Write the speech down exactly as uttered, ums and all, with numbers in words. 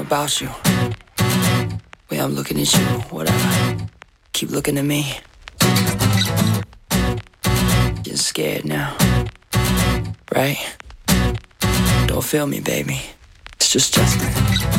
about you. Way I'm looking at you, whatever. Keep looking at me. Getting scared now, right? Don't feel me, baby. It's just Justin.